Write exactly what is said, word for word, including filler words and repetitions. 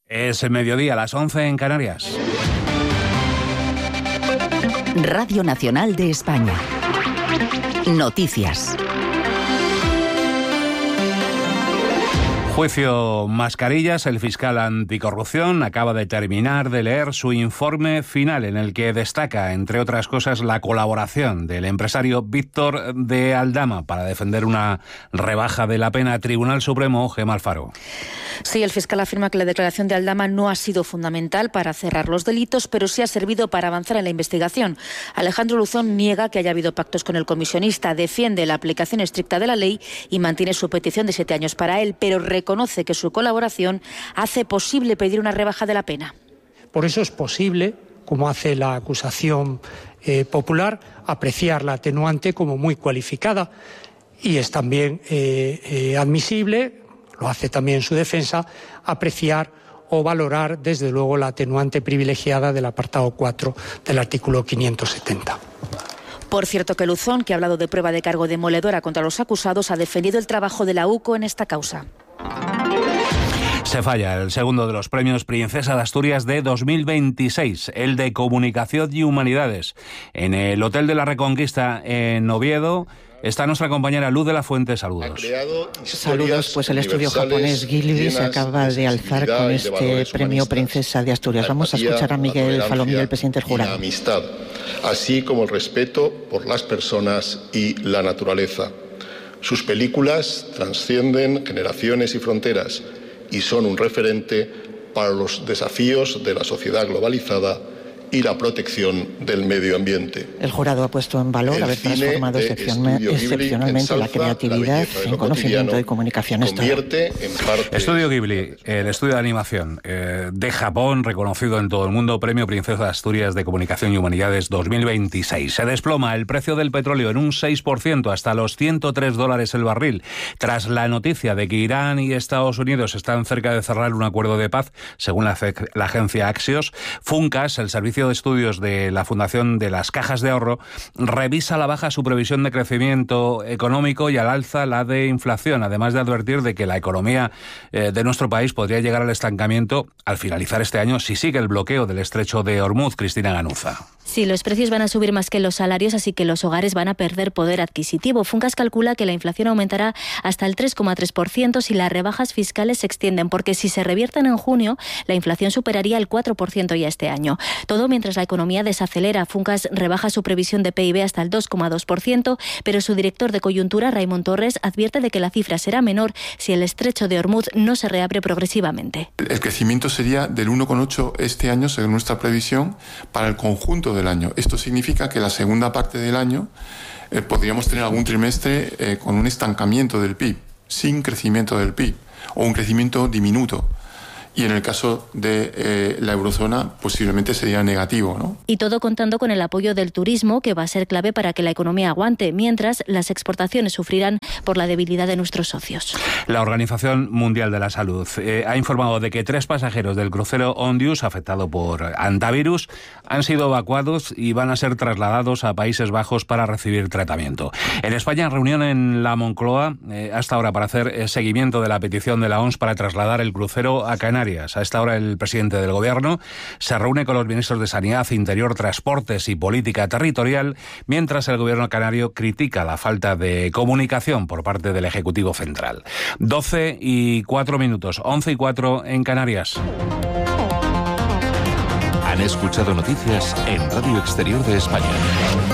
Es el mediodía, a las once en Canarias. Radio Nacional de España. Noticias. Juicio Mascarillas. El fiscal anticorrupción acaba de terminar de leer su informe final, en el que destaca, entre otras cosas, la colaboración del empresario Víctor de Aldama para defender una rebaja de la pena. Tribunal Supremo, Gemma Alfaro. Sí, el fiscal afirma que la declaración de Aldama no ha sido fundamental para cerrar los delitos, pero sí ha servido para avanzar en la investigación. Alejandro Luzón niega que haya habido pactos con el comisionista, defiende la aplicación estricta de la ley y mantiene su petición de siete años para él, pero reconoce que su colaboración hace posible pedir una rebaja de la pena. Por eso es posible, como hace la acusación eh, popular, apreciar la atenuante como muy cualificada, y es también eh, eh, admisible, lo hace también su defensa, apreciar o valorar desde luego la atenuante privilegiada del apartado cuatro del artículo quinientos setenta. Por cierto que Luzón, que ha hablado de prueba de cargo demoledora contra los acusados, ha defendido el trabajo de la U C O en esta causa. Se falla el segundo de los premios Princesa de Asturias de dos mil veintiséis, el de Comunicación y Humanidades. En el Hotel de la Reconquista en Oviedo está nuestra compañera Luz de la Fuente. Saludos. Saludos, pues el estudio japonés Ghibli se acaba de alzar con este premio Princesa de Asturias. Vamos a escuchar a Miguel Falomir, el presidente del jurado. La amistad, así como el respeto por las personas y la naturaleza. Sus películas trascienden generaciones y fronteras y son un referente para los desafíos de la sociedad globalizada y la protección del medio ambiente. El jurado ha puesto en valor el haber transformado excepcionalmente la creatividad la en conocimiento y comunicación. Convierte en parte... Estudio Ghibli, el estudio de animación eh, de Japón, reconocido en todo el mundo, premio Princesa de Asturias de Comunicación y Humanidades dos mil veintiséis. Se desploma el precio del petróleo en un seis por ciento, hasta los ciento tres dólares el barril, tras la noticia de que Irán y Estados Unidos están cerca de cerrar un acuerdo de paz, según la, la agencia Axios. Funcas, el servicio de estudios de la Fundación de las Cajas de Ahorro, revisa a la baja su previsión de crecimiento económico y al alza la de inflación, además de advertir de que la economía eh, de nuestro país podría llegar al estancamiento al finalizar este año si sigue el bloqueo del estrecho de Hormuz. Cristina Ganuza. Sí, los precios van a subir más que los salarios, así que los hogares van a perder poder adquisitivo. Funcas calcula que la inflación aumentará hasta el tres coma tres por ciento si las rebajas fiscales se extienden, porque si se revierten en junio, la inflación superaría el cuatro por ciento ya este año. Todo mientras la economía desacelera. Funcas rebaja su previsión de P I B hasta el dos coma dos por ciento, pero su director de coyuntura, Raimon Torres, advierte de que la cifra será menor si el estrecho de Hormuz no se reabre progresivamente. El crecimiento sería del uno coma ocho este año, según nuestra previsión, para el conjunto del año. Esto significa que la segunda parte del año eh, podríamos tener algún trimestre eh, con un estancamiento del P I B, sin crecimiento del P I B, o un crecimiento diminuto. Y en el caso de eh, la eurozona posiblemente sería negativo, ¿no? Y todo contando con el apoyo del turismo, que va a ser clave para que la economía aguante, mientras las exportaciones sufrirán por la debilidad de nuestros socios. La Organización Mundial de la Salud eh, ha informado de que tres pasajeros del crucero Ondius, afectado por hantavirus, han sido evacuados y van a ser trasladados a Países Bajos para recibir tratamiento. En España, reunión en la Moncloa, eh, hasta ahora para hacer eh, seguimiento de la petición de la O M S para trasladar el crucero a Canarias. A esta hora el presidente del Gobierno se reúne con los ministros de Sanidad, Interior, Transportes y Política Territorial, mientras el Gobierno canario critica la falta de comunicación por parte del Ejecutivo Central. doce y cuatro minutos, once y cuatro en Canarias. Han escuchado noticias en Radio Exterior de España.